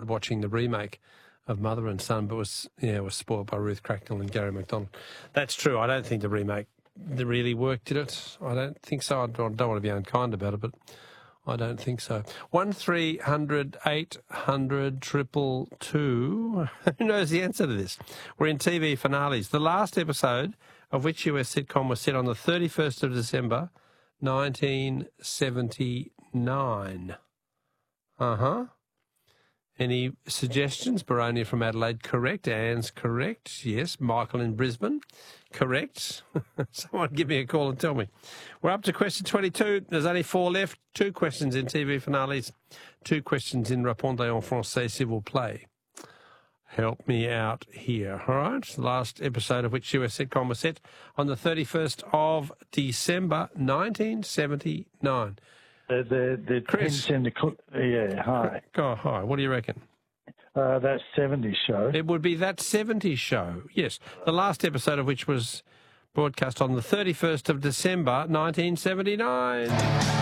started watching the remake of Mother and Son, but was spoiled by Ruth Cracknell and Gary McDonald. That's true. I don't think the remake really worked, did it? I don't think so. I don't want to be unkind about it, but I don't think so. 1300 800 222. Who knows the answer to this? We're in TV finales. The last episode of which US sitcom was set on the 31st of December, 1979. Any suggestions? Baronia from Adelaide, correct. Anne's correct. Yes. Michael in Brisbane, correct. Someone give me a call and tell me. We're up to question 22. There's only 4 left. 2 questions in TV finales. 2 questions in Répondez en français, s'il vous plaît. Help me out here, all right? The last episode of which US sitcom was set on the 31st of December, 1979. The Chris. Hi. Hi. What do you reckon? That 70s show. It would be That 70s Show, yes. The last episode of which was broadcast on the 31st of December, 1979.